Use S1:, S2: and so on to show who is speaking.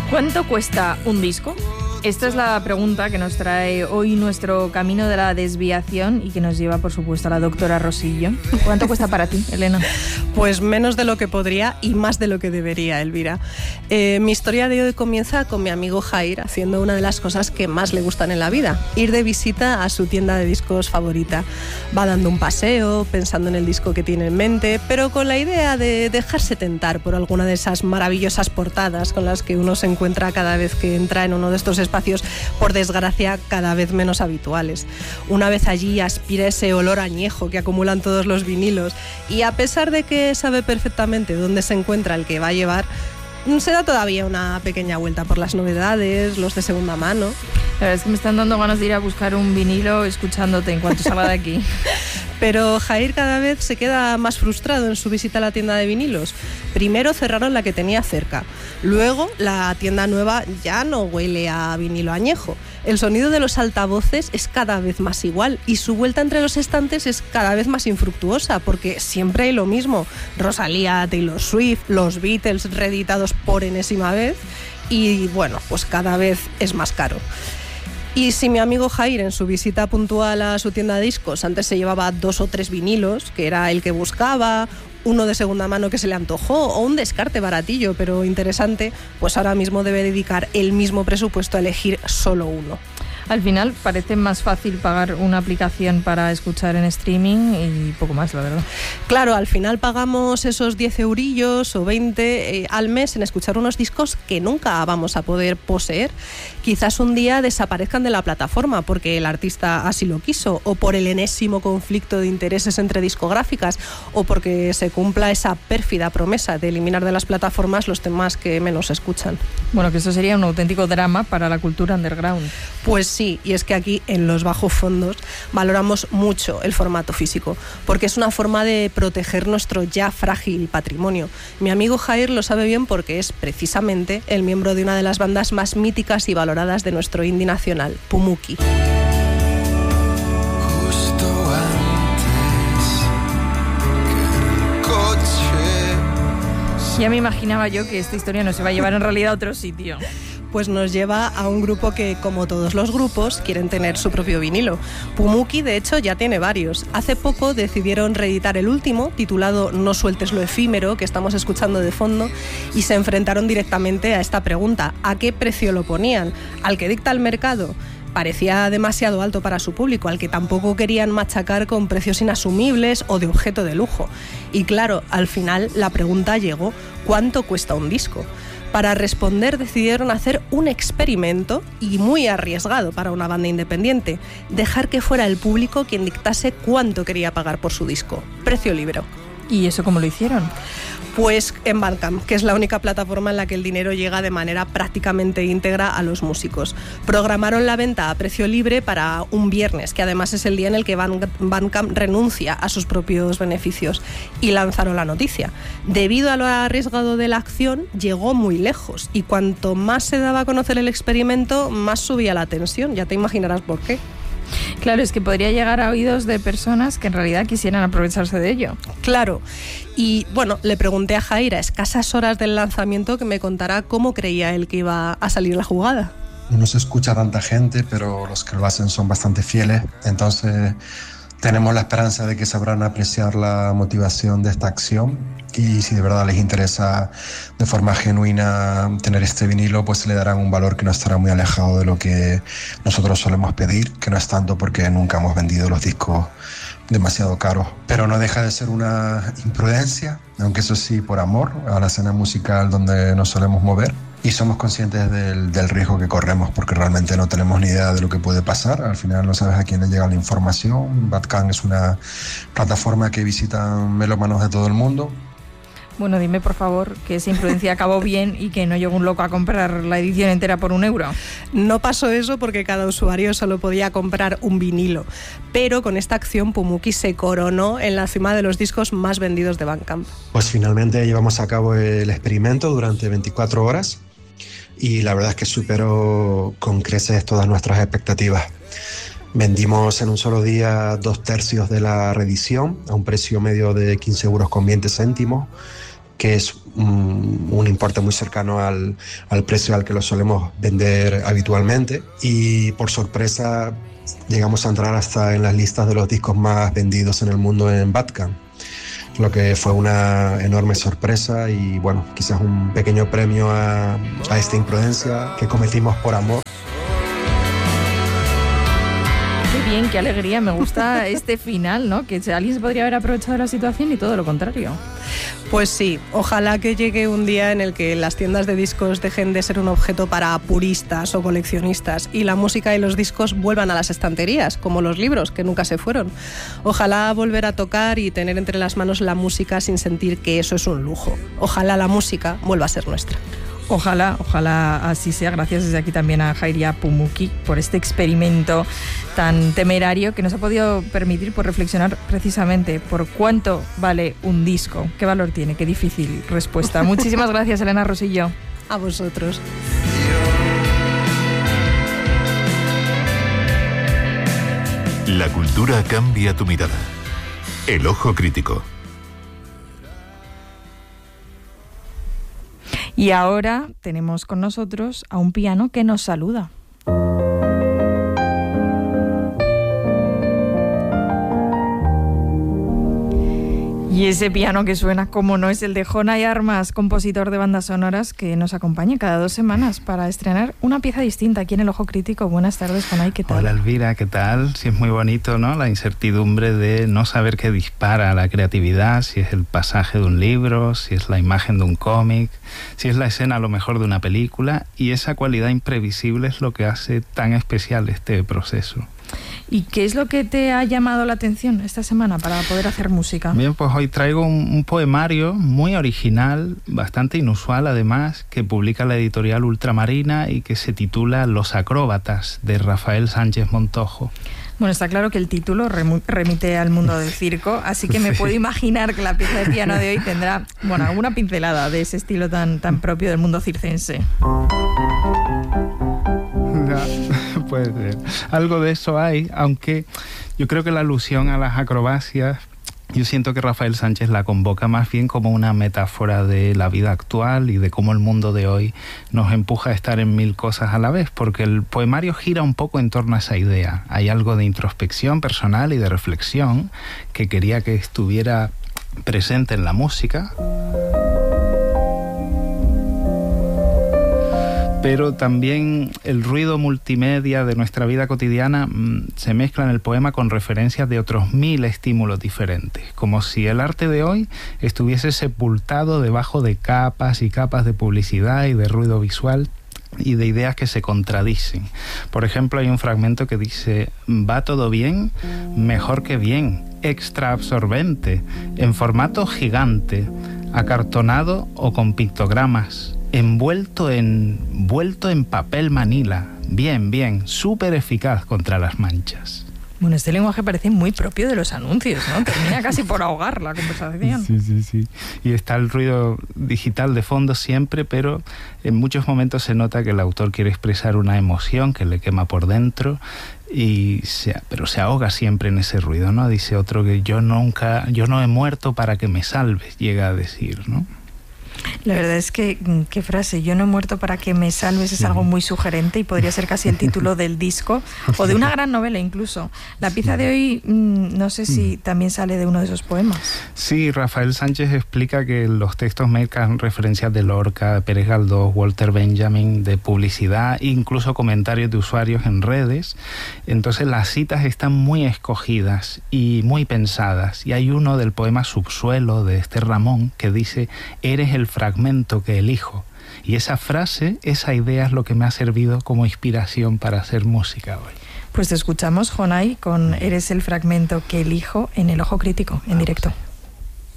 S1: ¿Cuánto cuesta un disco? Esta es la pregunta que nos trae hoy nuestro camino de la desviación y que nos lleva, por supuesto, a la doctora Rosillo. ¿Cuánto cuesta para ti, Elena?
S2: Pues menos de lo que podría y más de lo que debería, Elvira. Mi historia de hoy comienza con mi amigo Jair haciendo una de las cosas que más le gustan en la vida, ir de visita a su tienda de discos favorita. Va dando un paseo, pensando en el disco que tiene en mente, pero con la idea de dejarse tentar por alguna de esas maravillosas portadas con las que uno se encuentra cada vez que entra en uno de estos espacios, por desgracia, cada vez menos habituales. Una vez allí aspira ese olor añejo que acumulan todos los vinilos y, a pesar de que sabe perfectamente dónde se encuentra el que va a llevar, se da todavía una pequeña vuelta por las novedades, los de segunda mano.
S1: La verdad es que me están dando ganas de ir a buscar un vinilo escuchándote en cuanto salga de aquí.
S2: Pero Jair cada vez se queda más frustrado en su visita a la tienda de vinilos. Primero cerraron la que tenía cerca. Luego la tienda nueva ya no huele a vinilo añejo. El sonido de los altavoces es cada vez más igual y su vuelta entre los estantes es cada vez más infructuosa, porque siempre hay lo mismo. Rosalía, Taylor Swift, los Beatles reeditados por enésima vez y, bueno, pues cada vez es más caro. Y si mi amigo Jair, en su visita puntual a su tienda de discos, antes se llevaba 2 o 3 vinilos, que era el que buscaba, uno de segunda mano que se le antojó o un descarte baratillo pero interesante, pues ahora mismo debe dedicar el mismo presupuesto a elegir solo uno.
S1: Al final parece más fácil pagar una aplicación para escuchar en streaming y poco más, la verdad.
S2: Claro, al final pagamos esos 10 eurillos o 20 al mes en escuchar unos discos que nunca vamos a poder poseer. Quizás un día desaparezcan de la plataforma porque el artista así lo quiso, o por el enésimo conflicto de intereses entre discográficas, o porque se cumpla esa pérfida promesa de eliminar de las plataformas los temas que menos escuchan.
S1: Bueno, que eso sería un auténtico drama para la cultura underground.
S2: Pues sí, y es que aquí en Los Bajos Fondos valoramos mucho el formato físico, porque es una forma de proteger nuestro ya frágil patrimonio. Mi amigo Jair lo sabe bien porque es precisamente el miembro de una de las bandas más míticas y valoradas de nuestro indie nacional, Pumuki.
S1: Ya me imaginaba yo que esta historia nos iba a llevar en realidad a otro sitio.
S2: Pues nos lleva a un grupo que, como todos los grupos, quieren tener su propio vinilo. Pumuki, de hecho, ya tiene varios. Hace poco decidieron reeditar el último, titulado No sueltes lo efímero, que estamos escuchando de fondo, y se enfrentaron directamente a esta pregunta: ¿a qué precio lo ponían? ¿Al que dicta el mercado? Parecía demasiado alto para su público, al que tampoco querían machacar con precios inasumibles o de objeto de lujo. Y claro, al final la pregunta llegó: ¿cuánto cuesta un disco? Para responder decidieron hacer un experimento, y muy arriesgado para una banda independiente: dejar que fuera el público quien dictase cuánto quería pagar por su disco. Precio libre.
S1: ¿Y eso cómo lo hicieron?
S2: Pues en Bandcamp, que es la única plataforma en la que el dinero llega de manera prácticamente íntegra a los músicos. Programaron la venta a precio libre para un viernes, que además es el día en el que Bandcamp renuncia a sus propios beneficios, y lanzaron la noticia. Debido a lo arriesgado de la acción, llegó muy lejos, y cuanto más se daba a conocer el experimento, más subía la tensión. Ya te imaginarás por qué.
S1: Claro, es que podría llegar a oídos de personas que en realidad quisieran aprovecharse de ello.
S2: Claro, y bueno, le pregunté a Jair a escasas horas del lanzamiento que me contara cómo creía él que iba a salir la jugada.
S3: No se escucha tanta gente, pero los que lo hacen son bastante fieles, entonces tenemos la esperanza de que sabrán apreciar la motivación de esta acción, y si de verdad les interesa de forma genuina tener este vinilo, pues le darán un valor que no estará muy alejado de lo que nosotros solemos pedir, que no es tanto porque nunca hemos vendido los discos demasiado caros, pero no deja de ser una imprudencia, aunque eso sí, por amor a la escena musical donde nos solemos mover. Y somos conscientes del riesgo que corremos, porque realmente no tenemos ni idea de lo que puede pasar. Al final no sabes a quién le llega la información. Bandcamp es una plataforma que visitan melómanos de todo el mundo.
S1: Bueno, dime por favor que esa imprudencia acabó bien y que no llegó un loco a comprar la edición entera por €1.
S2: No pasó eso porque cada usuario solo podía comprar un vinilo. Pero con esta acción Pumuki se coronó en la cima de los discos más vendidos de Bandcamp.
S3: Pues finalmente llevamos a cabo el experimento durante 24 horas y la verdad es que superó con creces todas nuestras expectativas. Vendimos en un solo día 2/3 de la reedición a un precio medio de 15,20 €, que es un importe muy cercano al precio al que lo solemos vender habitualmente, y por sorpresa llegamos a entrar hasta en las listas de los discos más vendidos en el mundo en Bandcamp, lo que fue una enorme sorpresa y bueno, quizás un pequeño premio a esta imprudencia que cometimos por amor.
S1: Qué bien, qué alegría, me gusta este final, ¿no? Que alguien se podría haber aprovechado de la situación y todo lo contrario.
S2: Pues sí, ojalá que llegue un día en el que las tiendas de discos dejen de ser un objeto para puristas o coleccionistas y la música y los discos vuelvan a las estanterías, como los libros, que nunca se fueron. Ojalá volver a tocar y tener entre las manos la música sin sentir que eso es un lujo. Ojalá la música vuelva a ser nuestra.
S1: Ojalá así sea. Gracias desde aquí también a Jairia Pumuki por este experimento tan temerario que nos ha podido permitir reflexionar precisamente por cuánto vale un disco, qué valor tiene, qué difícil respuesta. Muchísimas gracias, Elena Rosillo.
S2: A vosotros.
S4: La cultura cambia tu mirada. El ojo crítico.
S1: Y ahora tenemos con nosotros a un piano que nos saluda. Y ese piano que suena, como no, es el de Jonay Armas, compositor de bandas sonoras, que nos acompaña cada 2 semanas para estrenar una pieza distinta aquí en El Ojo Crítico. Buenas tardes, Jonay, ¿qué tal?
S5: Hola, Elvira, ¿qué tal? Sí, es muy bonito, ¿no? La incertidumbre de no saber qué dispara la creatividad, si es el pasaje de un libro, si es la imagen de un cómic, si es la escena a lo mejor de una película, y esa cualidad imprevisible es lo que hace tan especial este proceso.
S1: ¿Y qué es lo que te ha llamado la atención esta semana para poder hacer música?
S5: Bien, pues hoy traigo un poemario muy original, bastante inusual además, que publica la editorial Ultramarina y que se titula Los Acróbatas, de Rafael Sánchez Montojo.
S1: Bueno, está claro que el título remite al mundo del circo, así que me puedo imaginar que la pieza de piano de hoy tendrá, bueno, alguna pincelada de ese estilo tan propio del mundo circense.
S5: Puede ser. Algo de eso hay, aunque yo creo que la alusión a las acrobacias, yo siento que Rafael Sánchez la convoca más bien como una metáfora de la vida actual y de cómo el mundo de hoy nos empuja a estar en 1000 cosas a la vez, porque el poemario gira un poco en torno a esa idea. Hay algo de introspección personal y de reflexión que quería que estuviera presente en la música, pero también el ruido multimedia de nuestra vida cotidiana se mezcla en el poema con referencias de otros 1000 estímulos diferentes, como si el arte de hoy estuviese sepultado debajo de capas y capas de publicidad y de ruido visual y de ideas que se contradicen. Por ejemplo, hay un fragmento que dice: va todo bien, mejor que bien, extra absorbente, en formato gigante, acartonado o con pictogramas, envuelto en papel manila, bien, súper eficaz contra las manchas.
S1: Bueno, este lenguaje parece muy propio de los anuncios, ¿no? Termina casi por ahogar la conversación.
S5: Sí. Y está el ruido digital de fondo siempre, pero en muchos momentos se nota que el autor quiere expresar una emoción que le quema por dentro, pero se ahoga siempre en ese ruido, ¿no? Dice otro que yo no he muerto para que me salves, llega a decir, ¿no?
S1: La verdad es que, qué frase, yo no he muerto para que me salves, es algo muy sugerente y podría ser casi el título del disco o de una gran novela incluso. La pieza de hoy, no sé si también sale de uno de esos poemas.
S5: Sí, Rafael Sánchez explica que los textos mezclan referencias de Lorca, de Pérez Galdós, Walter Benjamin, de publicidad, incluso comentarios de usuarios en redes. Entonces las citas están muy escogidas y muy pensadas. Y hay uno del poema Subsuelo de Esther Ramón que dice: eres el fragmento que elijo. Y esa frase, esa idea es lo que me ha servido como inspiración para hacer música hoy.
S1: Pues te escuchamos, Jonay, con Eres el fragmento que elijo en El Ojo Crítico, en directo.